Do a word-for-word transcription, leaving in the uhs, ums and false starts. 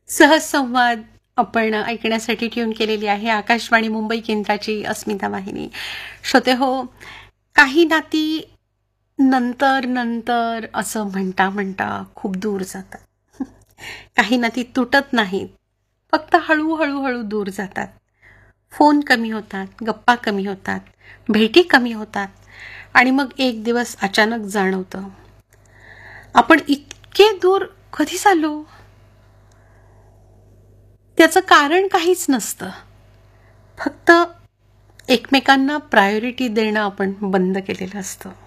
सहजसंवाद आपण ऐकण्यासाठी ट्यून केलेली आहे आकाशवाणी मुंबई केंद्राची अस्मिता वाहिनी. श्रोते हो, काही नाती नंतर नंतर असं म्हणता म्हणता खूप दूर जातात. काही नाती तुटत नाहीत, फक्त हळूहळू हळू दूर जातात. फोन कमी होतात, गप्पा कमी होतात, भेटी कमी होतात आणि मग एक दिवस अचानक जाणवतं, आपण इतके दूर कधी चाललो. त्याचं कारण काहीच नसतं, फक्त एकमेकांना प्रायोरिटी देणं आपण बंद केलेलं असतं.